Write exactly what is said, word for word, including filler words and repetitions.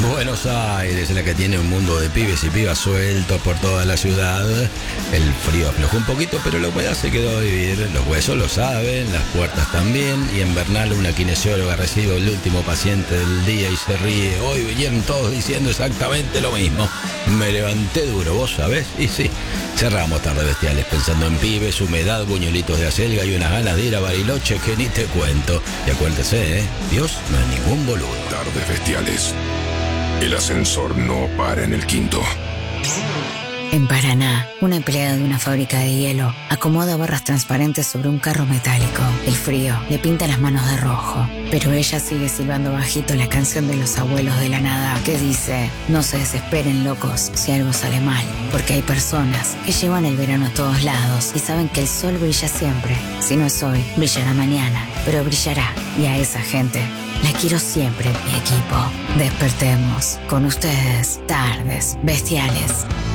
Buenos Aires, la que tiene un mundo de pibes y pibas sueltos por toda la ciudad. El frío aflojó un poquito, pero la humedad se quedó a vivir. Los huesos lo saben, las puertas también. Y en Bernal una kinesióloga recibe el último paciente del día y se ríe. Hoy vinieron todos diciendo exactamente lo mismo. Me levanté duro, ¿vos sabés? Y sí, cerramos Tarde Bestiales pensando en pibes, humedad, buñuelitos de acelga y unas ganas de ir a Bariloche que ni te cuento. Y acuérdese, ¿eh? Dios no es ningún boludo. Tardes Bestiales. El ascensor no para en el quinto. En Paraná, una empleada de una fábrica de hielo acomoda barras transparentes sobre un carro metálico. El frío le pinta las manos de rojo, pero ella sigue silbando bajito la canción de los abuelos de la nada que dice: no se desesperen, locos, si algo sale mal, porque hay personas que llevan el verano a todos lados y saben que el sol brilla siempre. Si no es hoy, brillará mañana, pero brillará, y a esa gente la quiero siempre en mi equipo. Despertemos con ustedes, Tardes Bestiales.